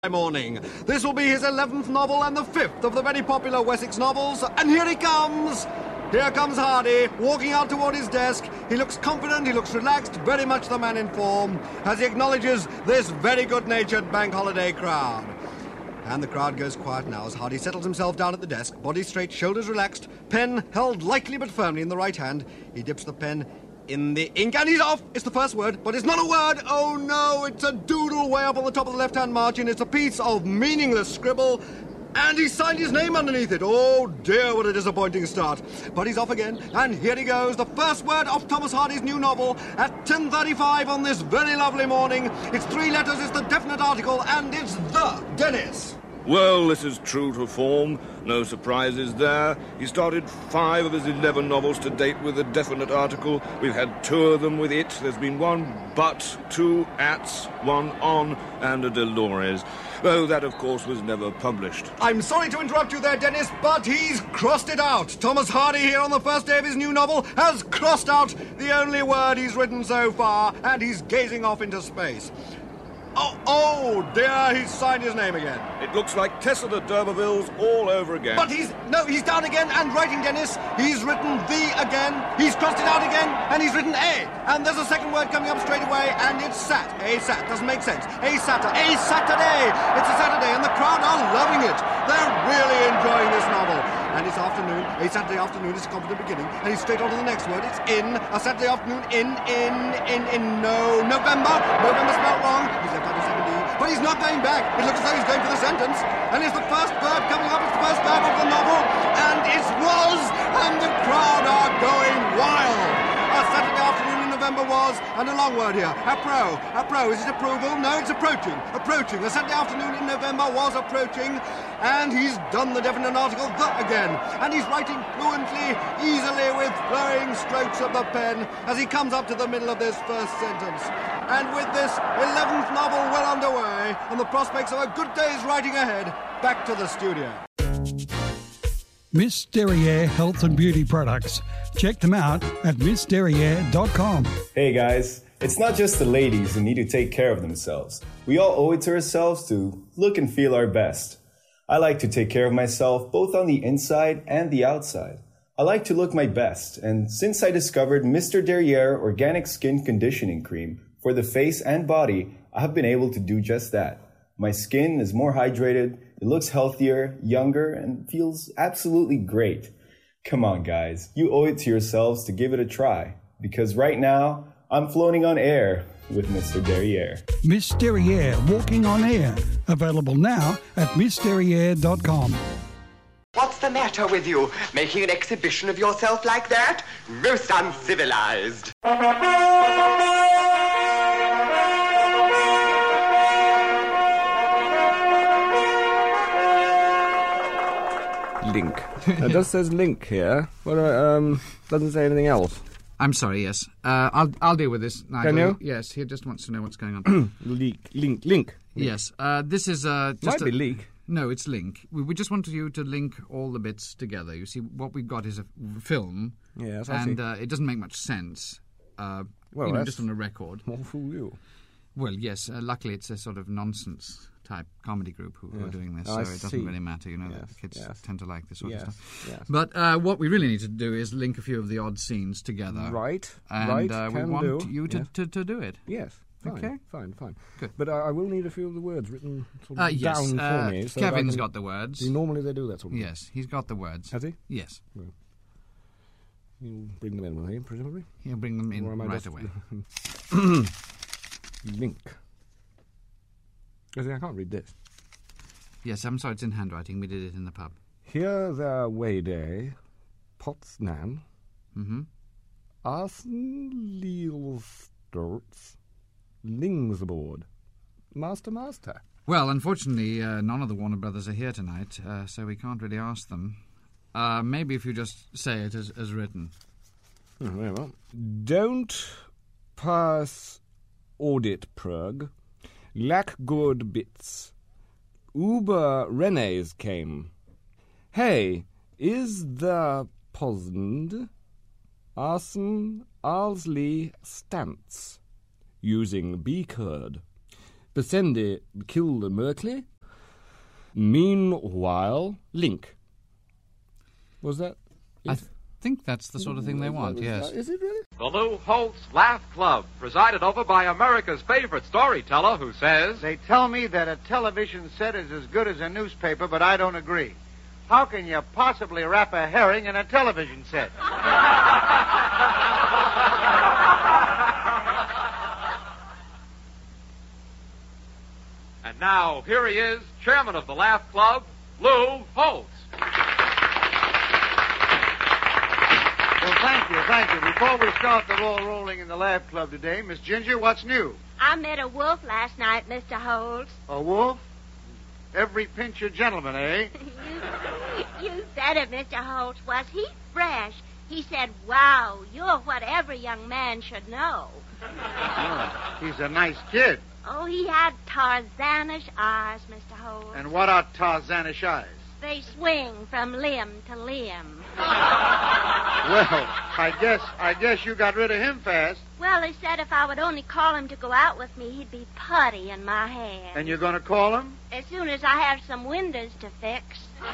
Morning. This will be his 11th novel and the 5th of the very popular Wessex novels, and here he comes! Here comes Hardy, walking out toward his desk. He looks confident, he looks relaxed, very much the man in form, as he acknowledges this very good-natured bank holiday crowd. And the crowd goes quiet now as Hardy settles himself down at the desk, body straight, shoulders relaxed, pen held lightly but firmly in the right hand. He dips the pen in the ink, and he's off! It's the first word, but it's not a word! Oh no, it's a doodle way up on the top of the left-hand margin. It's a piece of meaningless scribble, and he signed his name underneath it. Oh dear, what a disappointing start. But he's off again, and here he goes. The first word of Thomas Hardy's new novel at 10:35 on this very lovely morning. It's 3 letters, it's the definite article, and it's the Dennis. Well, this is true to form. No surprises there. He started 5 of his 11 novels to date with a definite article. We've had 2 of them with it. There's been 1 but, 2 ats, 1 on, and a Dolores. Though that, of course, was never published. I'm sorry to interrupt you there, Dennis, but he's crossed it out. Thomas Hardy here on the first day of his new novel has crossed out the only word he's written so far, and he's gazing off into space. Oh dear, he's signed his name again. It looks like Tessa de D'Urbervilles all over again. But he's down again and writing, Dennis. He's written the again, he's crossed it out again, and he's written a. And there's a second word coming up straight away, and it's sat. A sat, doesn't make sense. A Saturday. It's a Saturday, and the crowd are loving it. They're really enjoying this novel. And it's afternoon, a Saturday afternoon is a confident beginning, and he's straight on to the next word. It's in, a Saturday afternoon, November. November spelled wrong. He's left out a second E, but he's not going back. It looks as though he's going for the sentence. And it's the first verb coming up, it's the first verb of the novel, and it was, and the crowd are going wild. A Saturday afternoon in November was, and a long word here, appro. Is it approval? No, it's approaching. A Saturday afternoon in November was approaching, and he's done the definite article, the again. And he's writing fluently, easily, with flowing strokes of the pen, as he comes up to the middle of this first sentence. And with this 11th novel well underway, and the prospects of a good day's writing ahead, back to the studio. Miss Derriere Health and Beauty Products. Check them out at missderriere.com. Hey guys, it's not just the ladies who need to take care of themselves. We all owe it to ourselves to look and feel our best. I like to take care of myself both on the inside and the outside. I like to look my best, and since I discovered Mr. Derriere Organic Skin Conditioning Cream for the face and body, I have been able to do just that. My skin is more hydrated, it looks healthier, younger, and feels absolutely great. Come on, guys. You owe it to yourselves to give it a try. Because right now, I'm floating on air with Mr. Derriere. Miss Derriere Walking on Air. Available now at missderriere.com. What's the matter with you? Making an exhibition of yourself like that? Most uncivilized. Link. It just says link here. What? Doesn't say anything else. I'm sorry. Yes, I'll deal with this. Can you? Yes. He just wants to know what's going on. Link. Yes. This is just might be leak. No, it's link. We just want you to link all the bits together. You see, what we've got is a film. Yes, I and see. It doesn't make much sense. Well, just on a record. More fool you. Well, yes. Luckily, it's a sort of nonsense type comedy group who are doing this, so it doesn't really matter. You know, the kids tend to like this sort of stuff. Yes. But what we really need to do is link a few of the odd scenes together. Right. And we want you to do it. Yes. Fine, okay. Fine. Good. But I will need a few of the words written down for me. So Kevin's got the words. Normally they do that sort of thing. Yes, he's got the words. Has he? Yes. Well, he'll bring them in, will he, presumably? He'll bring them in right away. Link. I can't read this. Yes, I'm sorry, it's in handwriting. We did it in the pub. Here there Wayday, Potsdam, Arsenlielstorts, Lingsaboard, Master. Well, unfortunately, none of the Warner Brothers are here tonight, so we can't really ask them. Maybe if you just say it as written. Very well. Don't pass audit prug. Lack good bits. Uber Renes came. Hey, is the Posnd Arsen Arsley Stantz using B-Curd. Besendi killed Merkley Meanwhile, Link. Was that? I think that's the sort of thing they want, yes. Is it really? The Lou Holtz Laugh Club, presided over by America's favorite storyteller who says... They tell me that a television set is as good as a newspaper, but I don't agree. How can you possibly wrap a herring in a television set? And now, here he is, chairman of the Laugh Club, Lou Holtz. Well, thank you. Before we start the ball rolling in the Laugh Club today, Miss Ginger, what's new? I met a wolf last night, Mr. Holtz. A wolf? Every pinch a gentleman, eh? You said it, Mr. Holtz. Was he fresh? He said, wow, you're what every young man should know. Oh, he's a nice kid. Oh, he had Tarzanish eyes, Mr. Holtz. And what are Tarzanish eyes? They swing from limb to limb. Well, I guess you got rid of him fast. Well, he said if I would only call him to go out with me, he'd be putty in my hand. And you're going to call him? As soon as I have some windows to fix.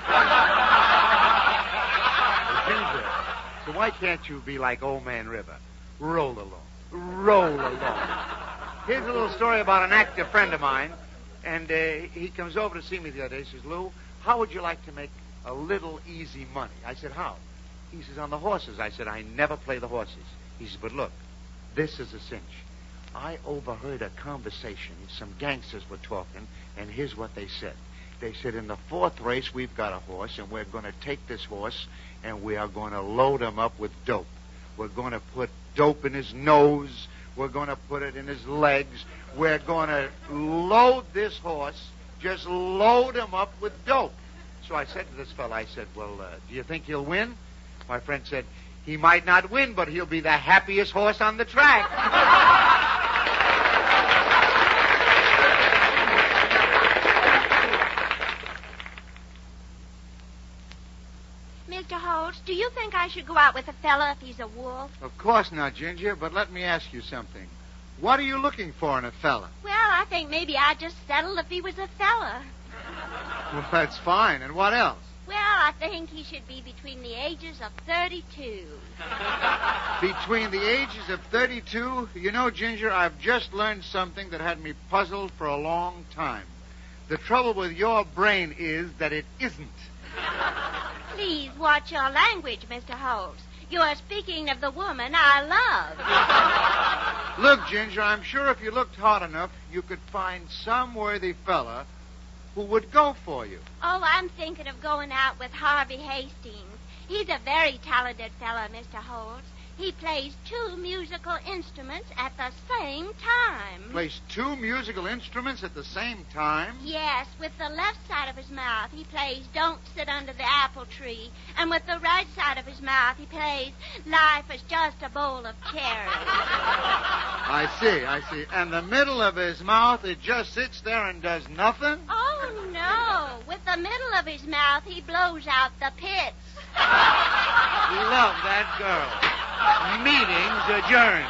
Ginger, so why can't you be like Old Man River? Roll along. Roll along. Here's a little story about an actor friend of mine, and he comes over to see me the other day. He says, Lou, how would you like to make a little easy money? I said, how? He says, on the horses. I said, I never play the horses. He says, but look, this is a cinch. I overheard a conversation. Some gangsters were talking, and here's what they said. They said, in the fourth race, we've got a horse, and we're going to take this horse, and we are going to load him up with dope. We're going to put dope in his nose. We're going to put it in his legs. We're going to load this horse, just load him up with dope. So I said to this fellow, I said, well, do you think he'll win? My friend said, he might not win, but he'll be the happiest horse on the track. Mr. Holtz, do you think I should go out with a fella if he's a wolf? Of course not, Ginger, but let me ask you something. What are you looking for in a fella? Well, I think maybe I'd just settle if he was a fella. Well, that's fine. And what else? Well, I think he should be between the ages of 32. Between the ages of 32? You know, Ginger, I've just learned something that had me puzzled for a long time. The trouble with your brain is that it isn't. Please watch your language, Mr. Holtz. You are speaking of the woman I love. Look, Ginger, I'm sure if you looked hard enough, you could find some worthy fella who would go for you. Oh, I'm thinking of going out with Harvey Hastings. He's a very talented fellow, Mr. Holtz. He plays 2 musical instruments at the same time. Plays 2 musical instruments at the same time? Yes, with the left side of his mouth, he plays Don't Sit Under the Apple Tree. And with the right side of his mouth, he plays Life is Just a Bowl of Cherries. I see. And the middle of his mouth, it just sits there and does nothing? Oh, no. With the middle of his mouth, he blows out the pits. Love that girl. Meeting's adjourned.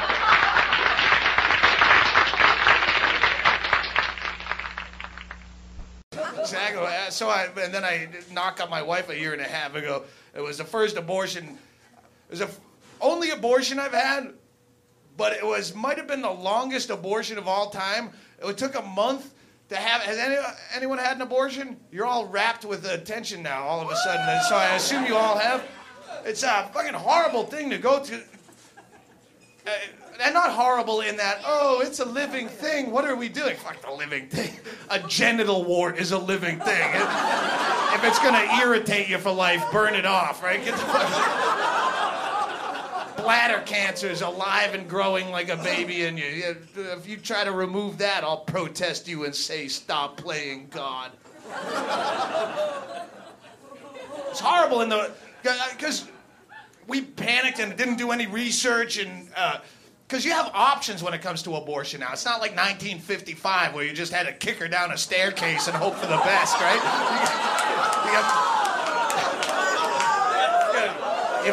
Exactly. And then I knocked up my wife a year and a half ago. It was the first abortion. It was the only abortion I've had, but it might have been the longest abortion of all time. It took a month to have. Has anyone had an abortion? You're all wrapped with attention now all of a sudden. So I assume you all have. It's a fucking horrible thing to go through. And not horrible in that, oh, it's a living thing. What are we doing? Fuck the living thing. A genital wart is a living thing. If it's going to irritate you for life, burn it off, right? Get the fuck. Bladder cancer is alive and growing like a baby in you. If you try to remove that, I'll protest you and say, stop playing God. It's horrible because we panicked and didn't do any research, and because you have options when it comes to abortion now. It's not like 1955 where you just had to kick her down a staircase and hope for the best, right? You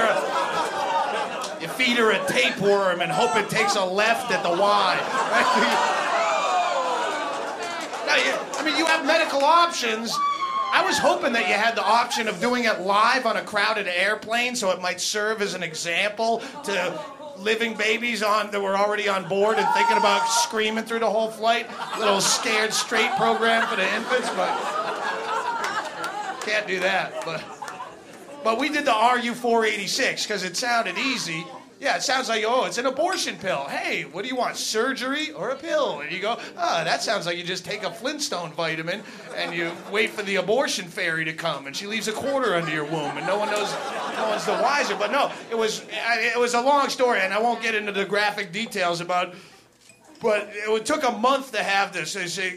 feed her a tapeworm and hope it takes a left at the Y. Right? I mean, you have medical options. I was hoping that you had the option of doing it live on a crowded airplane so it might serve as an example to living babies that were already on board and thinking about screaming through the whole flight. Little Scared Straight program for the infants, but can't do that. But we did the RU-486 because it sounded easy. Yeah, it sounds like, it's an abortion pill. Hey, what do you want, surgery or a pill? And you go, that sounds like you just take a Flintstone vitamin and you wait for the abortion fairy to come and she leaves a quarter under your womb and no one's the wiser. But no, it was a long story and I won't get into the graphic details but it took a month to have this.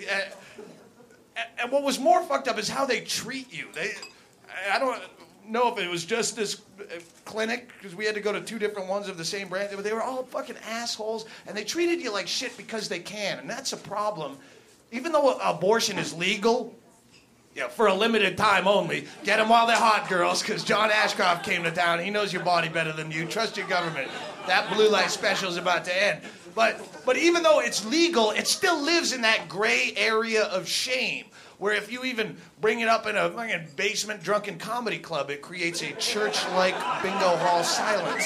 And what was more fucked up is how they treat you. I don't know if it was just this clinic, because we had to go to 2 different ones of the same brand, but they were all fucking assholes, and they treated you like shit because they can, and that's a problem. Even though abortion is legal, for a limited time only, get them while they're hot, girls, because John Ashcroft came to town. He knows your body better than you. Trust your government. That blue light special is about to end. But even though it's legal, it still lives in that gray area of shame, where if you even bring it up in a fucking basement drunken comedy club, it creates a church-like bingo hall silence.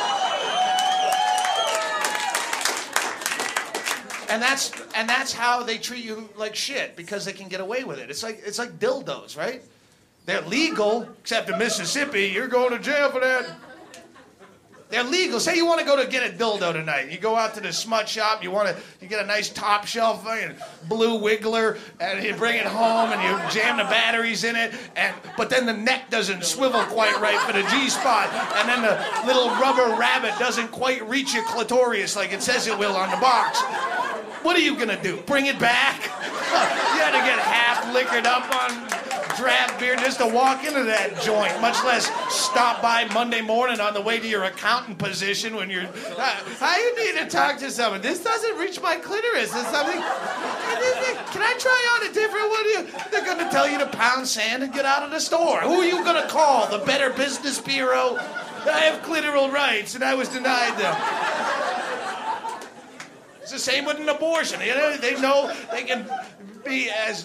And that's how they treat you like shit, because they can get away with it. It's like dildos, right? They're legal, except in Mississippi, you're going to jail for that. They're legal. Say you want to go to get a dildo tonight. You go out to the smut shop. You get a nice top shelf blue wiggler, and you bring it home and you jam the batteries in it. But then the neck doesn't swivel quite right for the G-spot, and then the little rubber rabbit doesn't quite reach your clitoris like it says it will on the box. What are you gonna do? Bring it back? You had to get half liquored up on draft beer just to walk into that joint, much less stop by Monday morning on the way to your accountant position when you're, I need to talk to someone. This doesn't reach my clitoris or something. Can I try on a different one? They're going to tell you to pound sand and get out of the store. Who are you going to call? The Better Business Bureau? I have clitoral rights and I was denied them. It's the same with an abortion. They know they can be as...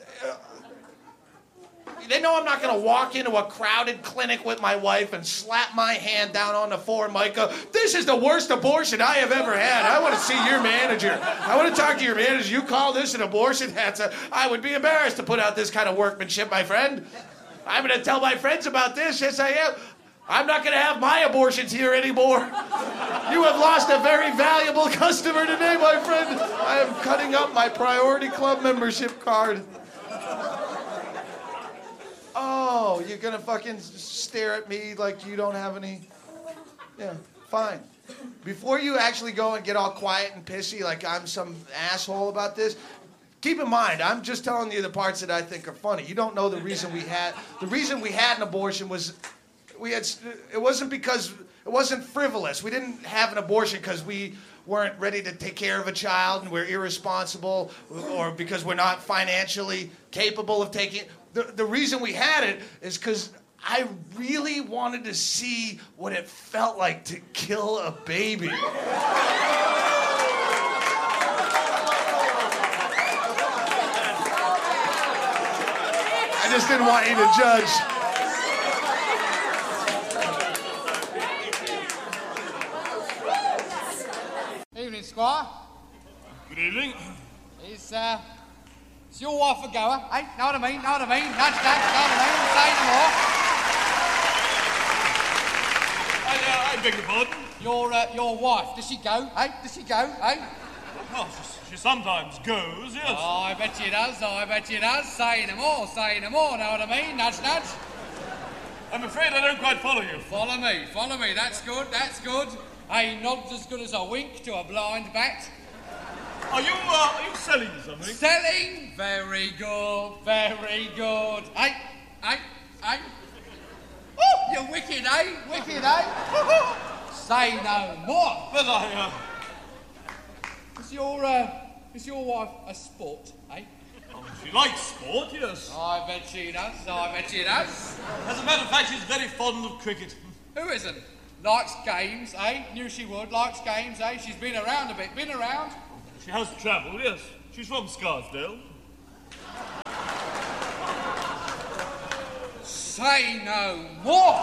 They know I'm not going to walk into a crowded clinic with my wife and slap my hand down on the formica. This is the worst abortion I have ever had. I want to see your manager. I want to talk to your manager. You call this an abortion? I would be embarrassed to put out this kind of workmanship, my friend. I'm going to tell my friends about this. Yes, I am. I'm not going to have my abortions here anymore. You have lost a very valuable customer today, my friend. I am cutting up my Priority Club membership card. Oh, you're gonna fucking stare at me like you don't have any... Yeah, fine. Before you actually go and get all quiet and pissy like I'm some asshole about this, keep in mind, I'm just telling you the parts that I think are funny. You don't know the reason we had an abortion was... It wasn't because... It wasn't frivolous. We didn't have an abortion because we weren't ready to take care of a child and we're irresponsible, or because we're not financially capable of taking... The reason we had it is because I really wanted to see what it felt like to kill a baby. I just didn't want you to judge. Evening, Squire. Good evening. Is your wife a goer? Hey, know what I mean? Know what I mean? Nudge, know what I mean? Say no more. I beg your pardon? Your wife, does she go? Hey, does she go? Hey? Oh, she sometimes goes, yes. Oh, I bet she does. I bet she does. Say no more. Say no more. Know what I mean? Nudge, nudge. I'm afraid I don't quite follow you. Follow me. Follow me. That's good. That's good. A nod's as good as a wink to a blind bat. Are you selling something? Selling? Very good, very good. Hey. Oh, you're wicked, eh? Wicked, eh? Say no more. Well, Is your wife a sport, eh? Oh, she likes sport, yes. I bet she does, I bet she does. As a matter of fact, she's very fond of cricket. Who isn't? Likes games, eh? Knew she would. Likes games, eh? She's been around a bit. Been around? She has travelled, yes. She's from Scarsdale. Say no more.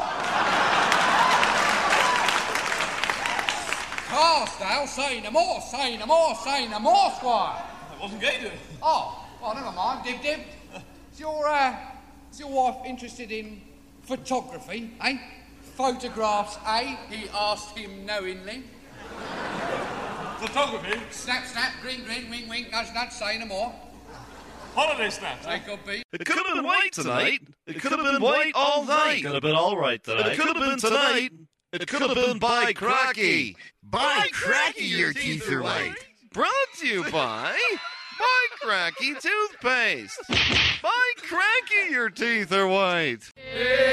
Carsdale, say no more, say no more, say no more, Squire. I wasn't going to. Oh, well, never mind, Dib. Is your wife interested in photography, eh? Photographs, eh? He asked him knowingly. Photography? Snap, snap, grin, grin, wink, wink, nudge, nudge, say no more. Holiday snaps. They could be. It could have been white tonight. It could have been white all night. It could have been all right tonight. It could have been tonight. It could have been by cracky. By cracky, your teeth are white. Brought to you by Cracky Toothpaste. By cracky, your teeth are white.